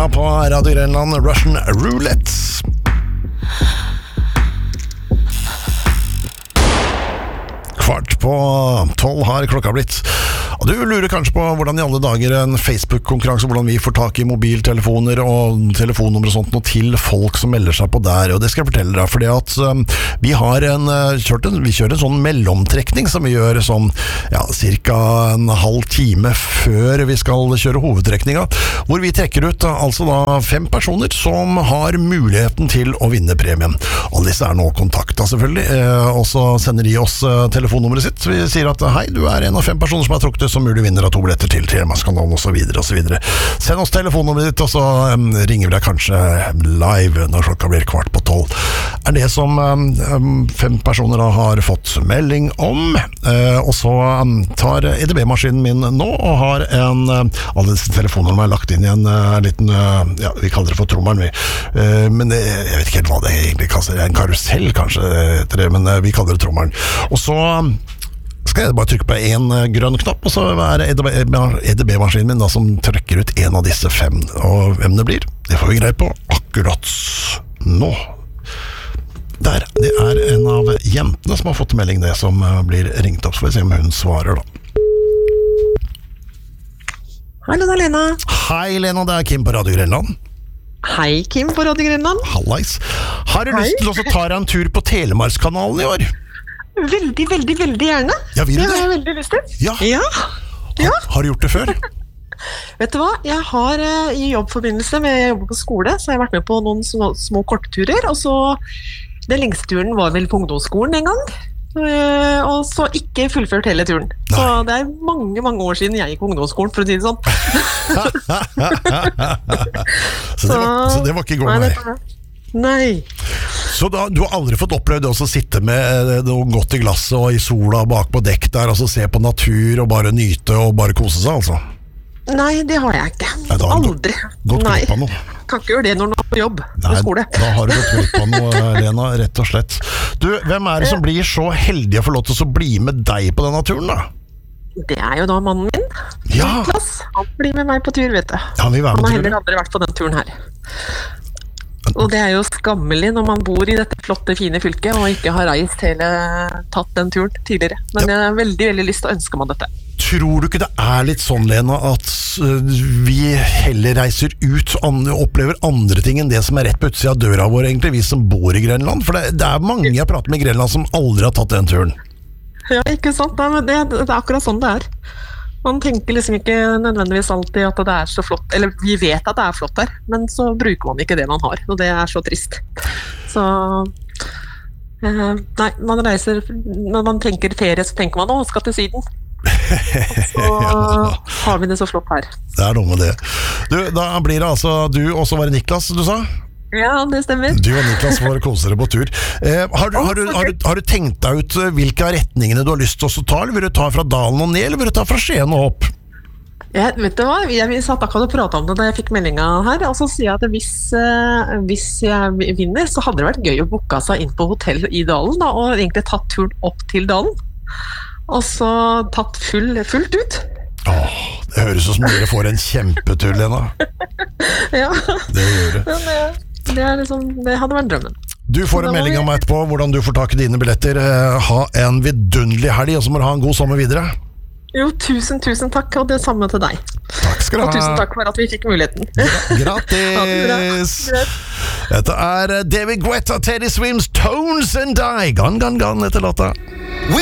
Lena på Radio Grenland, Russian Roulette. Kvart på 12 har klokka blitt. Og du lurer kanskje på hvordan i alle dager en Facebook-konkurranse, hvordan vi får tak i mobiltelefoner og telefonnummer og sånt noe til folk som melder seg på der, og det skal jeg fortelle deg, fordi at vi har vi kjører en sånn mellomtrekning som vi gjør sånn, ja, cirka en halv time før vi skal kjøre hovedtrekninga, hvor vi trekker ut altså da 5 personer som har muligheten til å vinne premien. Alle disse er nå kontakta selvfølgelig, og så sender de oss telefonnummeret sitt. Vi sier at hei, du er en av 5 personer som har trukket som mulig vinner av 2 billetter til Telemarkskanalen og så videre og så videre. Send oss telefonnummeret ditt, og så ringer vi deg kanskje live når klokka blir kvart på 12. Er det som 5 personer da har fått melding om, og så tar EDB-maskinen min nå og har alle disse telefonene er lagt inn i en liten, ja, vi kaller det for trommeren, men jeg vet ikke helt hva det egentlig kaller, en karusell kanskje heter det, men vi kaller det trommeren. Og så skal jeg bare trykke på en grønn knapp, og så er det EDB-maskinen min da, som trykker ut en av disse 5. Og hvem det blir, det får vi greie på akkurat nå. Der, det er en av jentene som har fått melding, det som blir ringt opp. Så får vi se om hun svarer da. Hallo, det er Lena. Hei Lena, det er Kim på Radio Grenland. Hei Kim på Radio Grenland. Hallais. Har du lyst til å ta deg en tur på Telemarkskanalen i år? Veldig, veldig, veldig gjerne. Ja, vil du det? Det har jeg veldig lyst til. Ja. Har du gjort det før? Vet du hva? Jeg har i jobbforbindelse med jeg jobber på skole, så har jeg vært med på noen små kortturer, og så den lengste turen var vel på ungdomsskolen en gang, og så ikke fullført hele turen. Nei. Så det er mange, mange år siden jeg gikk på ungdomsskolen, for å si det sånn. så det var ikke god vei. Nei. Så da, du har aldri fått opplevd å sitte med noe godt i glasset og i sola bak på dekk der, og så se på natur og bare nyte og bare kose seg, altså? Nei, det har jeg ikke. Nei, aldri. Gått glipp av noe. Kan ikke gjøre det når du er på jobb på skole. Da har du gått glipp av noe, Lena, rett og slett. Du, hvem er det som blir så heldig å få lov til å bli med deg på denne turen, da? Det er jo da mannen min. Ja. Niklas. Han blir med meg på tur, vet du. Han har heller aldri vært på den turen her. Og det er jo skammelig når man bor i dette flotte, fine fylket og ikke har tatt den turen tidligere. Men jeg har veldig, veldig lyst til å ønske meg dette. Tror du ikke det er litt sånn, Lena, at vi heller reiser ut og opplever andre ting enn det som er rett på utsida av døra vår, egentlig, vi som bor i Grenland? For det er mange jeg prater med i Grenland som aldri har tatt den turen. Ja, ikke sant? Det er akkurat sånn det er. Man tenker liksom ikke nødvendigvis alltid at det er så flott, eller vi vet at det er flott her, men så bruker man ikke det man har, og det er så trist. Så nei, man reiser, når man tenker ferie, så tenker man, skal til Syden. Så har vi det så flott her. Det er noe med det. Du, da blir det altså du, og så var det Niklas du sa? Ja, det stemmer. Du og Niklas får kose dere på tur. Har du tenkt deg ut hvilke av retningene du har lyst til å ta? Eller vil du ta fra Dalen og ned, eller vil du ta fra Skien og opp? Ja, vet du hva? Vi satt akkurat og pratet om det da jeg fikk meldingen her, og så sier jeg at hvis jeg vinner, så hadde det vært gøy å booke seg inn på hotell i Dalen, da, og egentlig tatt turen opp til Dalen. Og så tatt fullt ut. Det høres ut som dere får en kjempetur, Lena. Ja. Det gjør det. Det hadde vært drømmen. Du får en melding om meg etterpå hvordan du får tak i dine billetter. Ha en vidunderlig helg, og så må du ha en god sommer videre. Jo, tusen takk, og det samme til deg. Takk skal du ha. Og tusen takk for at vi fikk muligheten. Grattis! Dette er David Guetta, Teddy Swims, Tones and Die. Gone, gone, gone etter låta.